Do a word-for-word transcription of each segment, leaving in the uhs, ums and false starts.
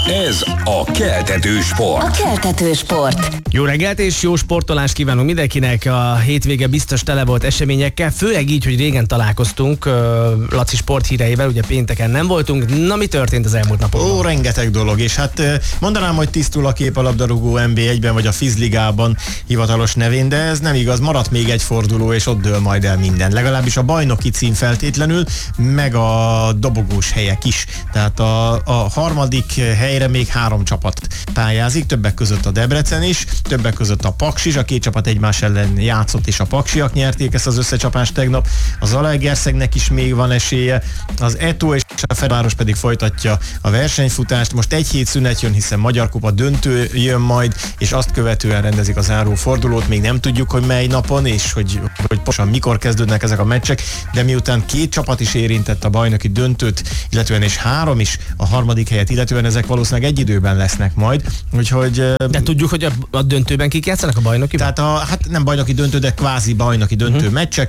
Ez a Keltető Sport. A Keltető Sport. Jó reggelt és jó sportolást kívánunk mindenkinek. A hétvége biztos tele volt eseményekkel, főleg így, hogy régen találkoztunk Laci sporthíreivel, ugye pénteken nem voltunk. Na, mi történt az elmúlt napokban? Ó, rengeteg dolog, és hát mondanám, hogy tisztul a kép a labdarúgó en bé egyben, vagy a Fizligában hivatalos nevén, de ez nem igaz, maradt még egy forduló, és ott dől majd el minden. Legalábbis a bajnoki cím feltétlenül, meg a dobogós helyek is. Tehát a, a harmadik helyre még három csapat pályázik, többek között a Debrecen is, többek között a Paks is, a két csapat egymás ellen játszott, és a paksiak nyerték ezt az összecsapást tegnap. Az Zalaegerszegnek is még van esélye, az Eto és a Ferencváros pedig folytatja a versenyfutást. Most egy hét szünet jön, hiszen Magyar Kupa döntő jön majd, és azt követően rendezik a záró fordulót. Még nem tudjuk, hogy mely napon, és hogy, hogy pontosan mikor kezdődnek ezek a meccsek, de miután két csapat is érintett a bajnoki döntőt, illetően és három is a harmadik helyet, illetően ezek valószínűleg egy időben lesznek majd. Úgyhogy, de tudjuk, hogy a, a döntőben kik játszanak a bajnokiban? Tehát a, hát nem bajnoki döntő, de kvázi bajnoki döntő uh-huh. meccsek.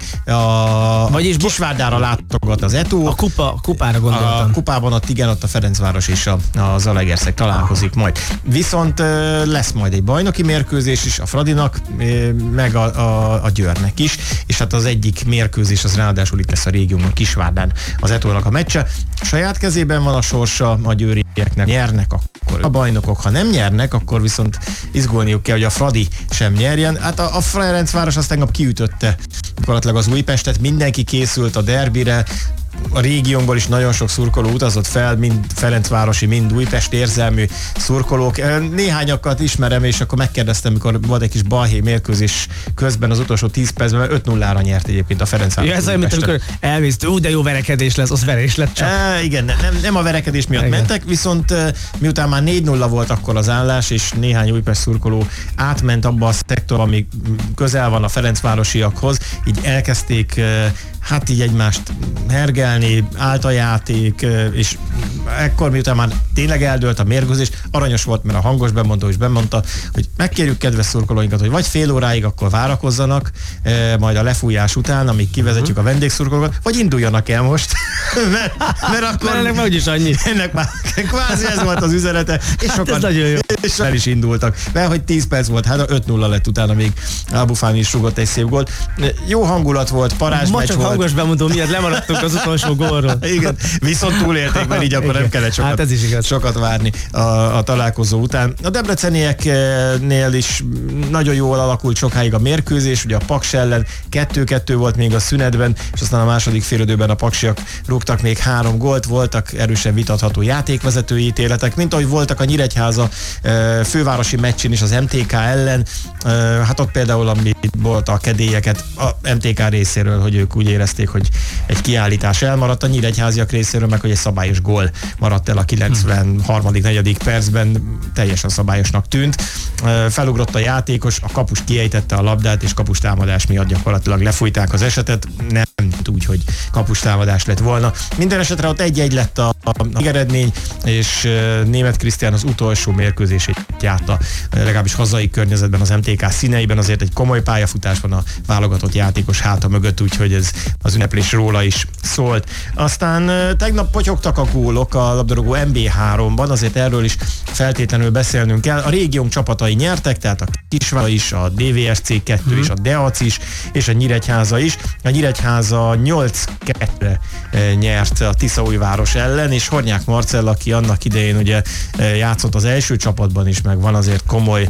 A Vagyis Kisvárdára látogat az Eto. A kupa, a kupára gondoltam. A kupában ott igen, ott a Ferencváros és a, a Zalaegerszeg találkozik majd. Viszont lesz majd egy bajnoki mérkőzés is a Fradinak, meg a, a, a Győrnek is, és hát az egyik mérkőzés az ráadásul itt lesz a régióban, Kisvárdán az Etónak a meccse. Saját kezében van a sorsa, a győrieknek nyernek, akkor a bajnokok, ha nem nyernek, akkor viszont izgulniuk kell, hogy a Fradi sem nyerjen. Hát a, a Ferencváros azt tegnap kiütötte gyakorlatilag az Újpestet, mindenki készült a derbire, a régiónkból is nagyon sok szurkoló utazott fel, mind ferencvárosi, mind Újpest érzelmű szurkolók. Néhányakat ismerem, és akkor megkérdeztem, mikor volt egy kis balhé mérkőzés közben az utolsó tíz percben, öt nullára nyert egyébként a Ferencváros. Ja, ez olyan, mint amikor elmész, ú, de jó verekedés lesz, az verés lett csak. E, igen, nem, nem a verekedés miatt igen. mentek, viszont miután már négy nulla volt akkor az állás, és néhány Újpest szurkoló átment abba a szektorba, ami közel van a ferencvárosiakhoz, így elkezdték hát így egymást hergelni, állt a játék, és ekkor miután már tényleg eldőlt a mérkőzés, aranyos volt, mert a hangos bemondó is bemondta, hogy megkérjük kedves szurkolóinkat, hogy vagy fél óráig akkor várakozzanak, majd a lefújás után, amíg kivezetjük a vendégszurkolókat, vagy induljanak el most, mert, mert akkor... Mert ennek már úgyis annyi. Ennek már kvázi ez volt az üzenete, és hát sokan és el is indultak. Mert hogy tíz perc volt, hát öt nulla lett utána még Albufáni is rúgott egy szép gólt. Jó hangulat volt, parázsmeccs volt. Hangos bemondó miatt lemaradtunk az utolsó gólról. Igen, viszont túlélték, mert így akkor igen. nem kellett sokat, hát ez is igaz. sokat várni a, a találkozó után. A debrecenieknél is nagyon jól alakult sokáig a mérkőzés, ugye a Paks ellen kettő-kettő volt még a szünetben, és aztán a második félidőben a paksiak rúgtak még három gólt, voltak erősen vitatható játékvezetői ítéletek, mint ahogy voltak a Nyíregyháza fővárosi meccsén is az em té ká ellen. Hát ott például, ami volt a kedélyeket a em té ká részéről, hogy ők úgy érezték, hogy egy kiállítás elmaradt, a nyíregyháziak részéről meg, hogy egy szabályos gól maradt el a kilencvenharmadik negyedik percben, teljesen szabályosnak tűnt. Felugrott a játékos, a kapus kiejtette a labdát, és kapustámadás miatt gyakorlatilag lefújták az esetet, nem úgy, hogy kapustámadás lett volna. Minden esetre ott egy-egy lett a, a, a eredmény, és Németh Krisztián az utolsó mérkőzését járta, legalábbis hazai környezetben az em té ká színeiben, azért egy komoly pályafutás van a válogatott játékos háta mögött, úgyhogy ez az ünneplés róla is szólt. Aztán tegnap potyogtak a gólok a labdarúgó en bé háromban, azért erről is feltétlenül beszélnünk kell. A régiónk csapatai nyertek, tehát a Kisvárda is, a dé vé es cé kettő uh-huh. is, a Deac is, és a Nyíregyháza is. A Nyíregyháza nyolc kettőre nyert a Tiszaújváros ellen, és Hornyák Marcell, aki annak idején ugye játszott az első csapatban is, meg van azért komoly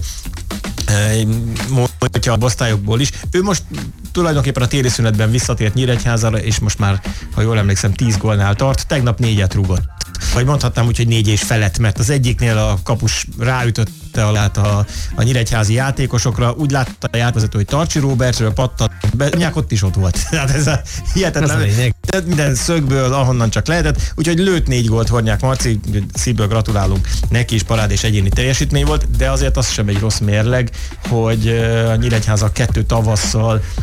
hogyha a osztályokból is. Ő most tulajdonképpen a téli szünetben visszatért Nyíregyházára, és most már, ha jól emlékszem, tíz gólnál tart, tegnap négyet rúgott. Vagy mondhatnám úgy, hogy négy és felett, mert az egyiknél a kapus ráütötte alá a, a nyíregyházi játékosokra, úgy látta a játékvezető, hogy Tarcsi Róbertről pattant be, nyák ott is ott volt. Tehát ez a hihetetlen. Minden szögből, ahonnan csak lehetett, úgyhogy lőtt négy gólt Hornyák Marci, szívből gratulálunk neki is, parád és egyéni teljesítmény volt, de azért az sem egy rossz mérleg, hogy a Nyíregyháza kettő tavasszal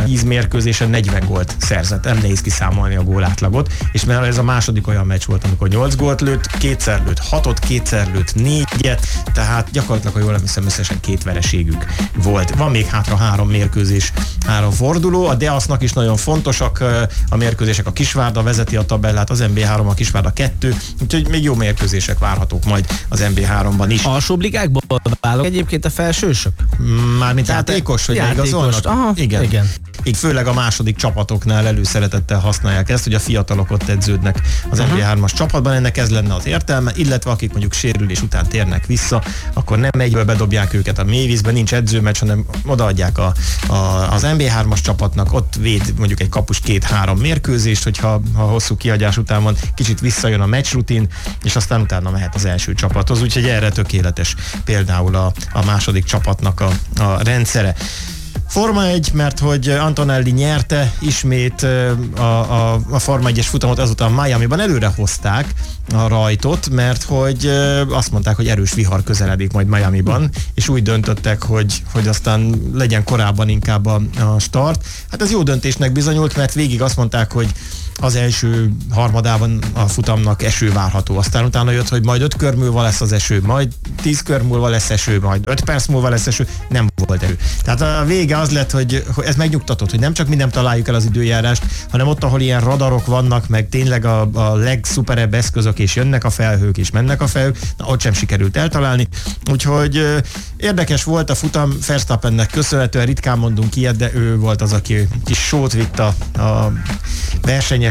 tíz mérkőzésen negyven gólt szerzett. Nem nehéz kiszámolni a gólátlagot, és mert ez a második olyan meccs volt, amikor nyolc gólt lőtt, kétszer lőtt hatot, kétszer lőtt négyet, tehát gyakorlatilag, ha jól emlékszem, összesen két vereségük volt. Van még hátra három mérkőzés, három forduló, a Deasznak is nagyon fontosak a mérkőzések, a Kisvárda vezeti a tabellát, az en bé három, a Kisvárda kettő, úgyhogy még jó mérkőzések várhatók majd az en bé háromban is. Alsóbb ligákból válok egyébként a felsősök? Mármint játékos, hogy igazolnak? Aha, igen. igen. Így főleg a második csapatoknál előszeretettel használják ezt, hogy a fiatalok ott edződnek az uh-huh. en bé hármas csapatban, ennek ez lenne az értelme, illetve akik mondjuk sérülés után térnek vissza, akkor nem egyből bedobják őket a mélyvízbe, nincs edzőmeccs, hanem odaadják a, a, az en bé hármas csapatnak, ott véd mondjuk egy kapus két-három mérkőzést, hogyha ha hosszú kihagyás után van, kicsit visszajön a meccsrutin, és aztán utána mehet az első csapathoz, úgyhogy erre tökéletes például a, a második csapatnak a, a rendszere. Forma egy, mert hogy Antonelli nyerte ismét a, a, a Forma egyes futamot, ezután Miamiban előre hozták a rajtot, mert hogy azt mondták, hogy erős vihar közeledik majd Miamiban, és úgy döntöttek, hogy, hogy aztán legyen korábban inkább a, a start. Hát ez jó döntésnek bizonyult, mert végig azt mondták, hogy az első harmadában a futamnak eső várható. Aztán utána jött, hogy majd öt kör múlva lesz az eső, majd tíz kör múlva lesz eső, majd öt perc múlva lesz eső. Nem volt eső. Tehát a vége az lett, hogy, hogy ez megnyugtatott, hogy nem csak mi nem találjuk el az időjárást, hanem ott, ahol ilyen radarok vannak, meg tényleg a, a legszuperebb eszközök, és jönnek a felhők, és mennek a felhők, na, ott sem sikerült eltalálni. Úgyhogy ö, érdekes volt a futam, Verstappennek köszönhetően, ritkán mondunk ilyet, de ő volt az, aki kis sót vitt a, a versenyek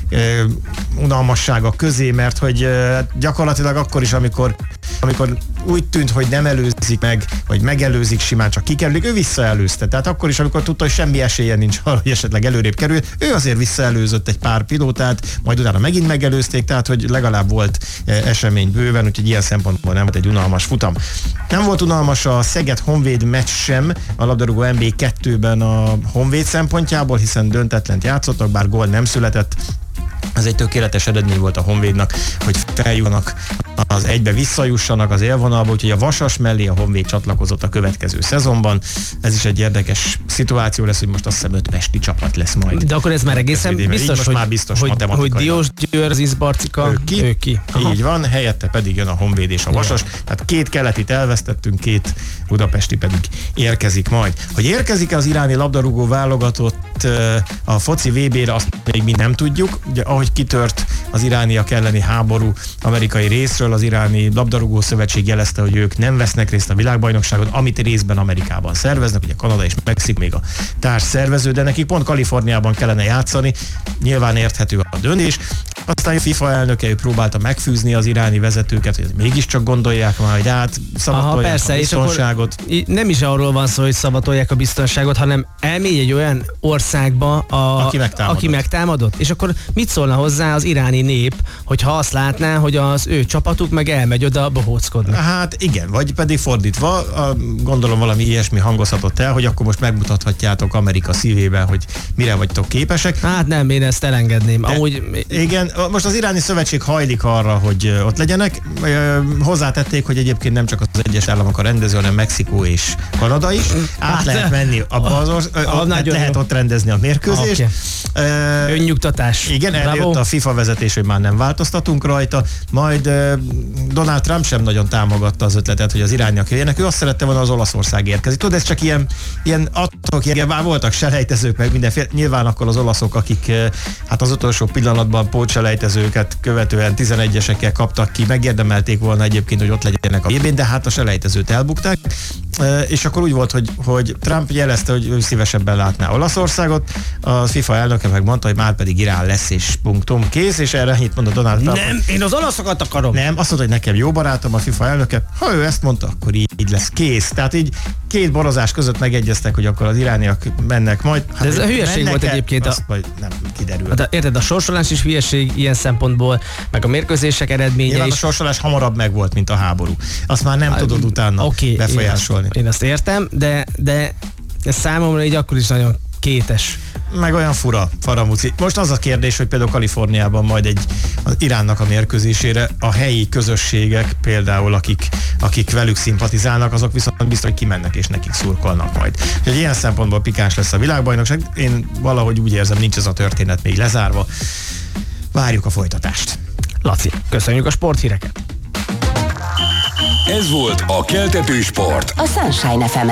unalmassága közé, mert hogy gyakorlatilag akkor is, amikor, amikor úgy tűnt, hogy nem előzik meg, vagy megelőzik, simán csak kikerülik, ő visszaelőzte. Tehát akkor is, amikor tudta, hogy semmi esélye nincs arra, hogy esetleg előrébb kerül, ő azért visszaelőzött egy pár pilótát, majd utána megint megelőzték, tehát hogy legalább volt esemény bőven, úgyhogy ilyen szempontból nem volt egy unalmas futam. Nem volt unalmas a Szeged-Honvéd meccs sem, a labdarúgó en bé kettőben a Honvéd szempontjából, hiszen döntetlent játszottak, bár gól nem született. Ez egy tökéletes eredmény volt a Honvédnak, hogy feljutnak az egybe visszajussanak az élvonalba, úgyhogy a Vasas mellé a Honvéd csatlakozott a következő szezonban. Ez is egy érdekes szituáció lesz, hogy most azt hiszem öt pesti csapat lesz majd. De akkor ez már egészen biztos, hogy, már biztos hogy, hogy Diós Győr, Zizbarcika, ő ki. Ő ki. Így van, helyette pedig jön a Honvéd és a Vasas. Tehát két keletit elvesztettünk, két budapesti pedig érkezik majd. Hogy érkezik-e az iráni labdarúgó válogatott a foci vé bé-re, azt még mi nem tudjuk. Ugye, ahogy kitört az irániak elleni háború amerikai részről, az iráni labdarúgó szövetség jelezte, hogy ők nem vesznek részt a világbajnokságon, amit részben Amerikában szerveznek, ugye Kanada és Mexik még a társ szervező, de nekik pont Kaliforniában kellene játszani, nyilván érthető a döntés. Aztán a FIFA elnöke ő próbálta megfűzni az iráni vezetőket, hogy mégiscsak gondolják már, hogy át szavatolják Aha, a biztonságot. Nem is arról van szó, hogy szavatolják a biztonságot, hanem elmégy egy olyan országba, a, aki, megtámadott. aki megtámadott. És akkor mit szólna hozzá az iráni nép, hogyha azt látná, hogy az ő csapatuk meg elmegy oda bohóckodni? Hát igen, vagy pedig fordítva, a, gondolom valami ilyesmi hangozhatott el, hogy akkor most megmutathatjátok Amerika szívében, hogy mire vagytok képesek. Hát nem, én ezt elengedném. De, Amúgy... Igen, most az iráni szövetség hajlik arra, hogy ott legyenek. Hozzátették, hogy egyébként nem csak az egyes államok a rendező, hanem Mexikó és Kanada is. Át hát, lehet menni abba az orsz... a, lehet ott rendezni a mérkőzést. Okay. Önnyugtatás. Igen, eljött a FIFA vezetés, hogy már nem változtatunk rajta. Majd Donald Trump sem nagyon támogatta az ötletet, hogy az irániak jöjjenek. Ő azt szerette volna, az Olaszország érkezik. Tudod, ez csak ilyen, ilyen adtok, igen, már voltak selejtezők, meg mindenféle. Nyilván akkor az olaszok, akik hát az utolsó pillanatban pótselejtezőket követően tizenegyesekkel kaptak ki, megérdemelték volna egyébként, hogy ott legyenek a vé bén, de hát a selejtezőt elbukták. És akkor úgy volt, hogy, hogy Trump jelezte, hogy ő szívesebben látná Olaszországot, a FIFA elnöke megmondta, hogy már pedig Irán lesz, és punktum, kész, és erre annyit mondott Donald Trump. Nem, én az olaszokat akarom. Nem, azt mondta, hogy nekem jó barátom a FIFA elnöke, ha ő ezt mondta, akkor így, így lesz, kész. Tehát így két borozás között megegyeztek, hogy akkor az irániak mennek majd. Hát, de ez a hülyeség volt egyébként. Azt a... majd nem kiderül. Hát, érted, a sorsolás is hülyeség ilyen szempontból, meg a mérkőzések eredménye Nyilván is. A sorsolás hamarabb megvolt, mint a háború. Azt már nem a, tudod utána okay, befolyásolni. Én, én azt értem, de, de ez számomra így akkor is nagyon kétes. Meg olyan fura, faramúci. Most az a kérdés, hogy például Kaliforniában majd egy az Iránnak a mérkőzésére a helyi közösségek, például akik, akik velük szimpatizálnak, azok viszont biztos, hogy kimennek és nekik szurkolnak majd. Úgyhogy ilyen szempontból pikáns lesz a világbajnokság. Én valahogy úgy érzem, nincs ez a történet még lezárva. Várjuk a folytatást. Laci, köszönjük a sporthíreket. Ez volt a Keltető Sport. A Sunshine ef em